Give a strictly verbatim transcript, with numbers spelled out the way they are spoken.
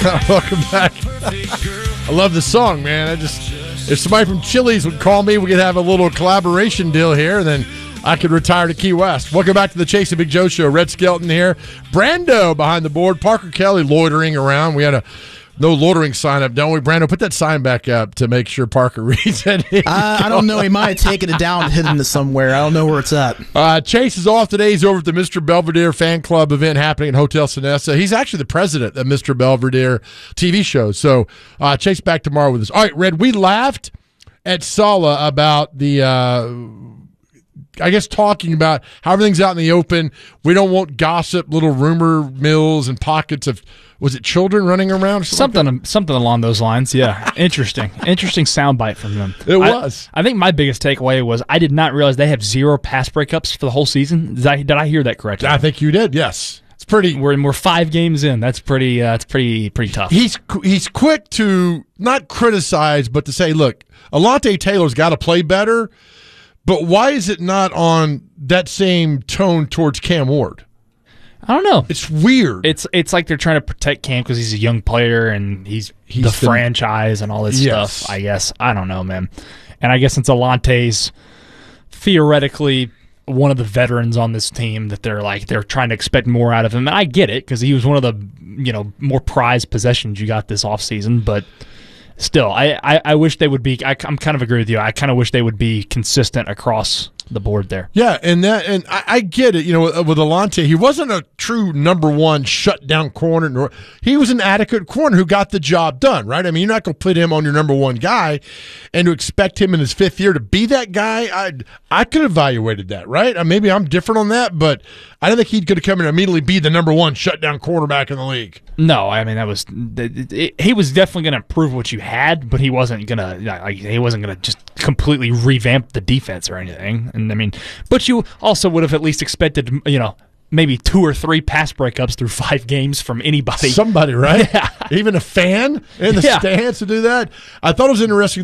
Welcome back. I love this song, man. I just if somebody from Chili's would call me, we could have a little collaboration deal here, and then I could retire to Key West. Welcome back to the Chase and Big Joe Show. Red Skelton here. Brando behind the board. Parker Kelly loitering around. We had a no loitering sign up, don't we? Brando, put that sign back up to make sure Parker reads it. Uh, I don't know. He might have taken it down and hidden it somewhere. I don't know where it's at. Uh, Chase is off today. He's over at the Mister Belvedere fan club event happening at Hotel Sonesta. He's actually the president of Mister Belvedere T V show. So uh, Chase back tomorrow with us. All right, Red, we laughed at Sala about the, uh, I guess, talking about how everything's out in the open. We don't want gossip, little rumor mills and pockets of, was it children running around? Or something Something like something along those lines, yeah. Interesting. Interesting soundbite from them. It was. I, I think my biggest takeaway was I did not realize they have zero pass breakups for the whole season. Did I, did I hear that correctly? I think you did, yes. It's pretty. We're, we're five games in. That's pretty uh, That's pretty pretty tough. He's he's quick to not criticize, but to say, look, Alontae Taylor's got to play better, but why is it not on that same tone towards Cam Ward? I don't know. It's weird. It's it's like they're trying to protect Cam because he's a young player and he's, He's the, the- franchise and all this Yes. stuff, I guess. I don't know, man. And I guess since Alontae's theoretically one of the veterans on this team that they're like they're trying to expect more out of him. And I get it because he was one of the, you know, more prized possessions you got this offseason, but still, I, I, I wish they would be I, I'm kind of agree with you. I kind of wish they would be consistent across the board there. Yeah, and that and I, I get it. You know, with, with Alontae, he wasn't a true number one shutdown corner. Nor, he was an adequate corner who got the job done, right? I mean, you're not going to put him on your number one guy, and to expect him in his fifth year to be that guy, I I could have evaluated that, right? Uh, maybe I'm different on that, but I don't think he could have come in and immediately be the number one shutdown quarterback in the league. No, I mean that was it, it, he was definitely going to improve what you had, but he wasn't going to like he wasn't going to just completely revamp the defense or anything. And I mean, but you also would have at least expected, you know, maybe two or three pass breakups through five games from anybody. Somebody, right? Yeah. Even a fan in the Yeah. stands to do that. I thought it was interesting.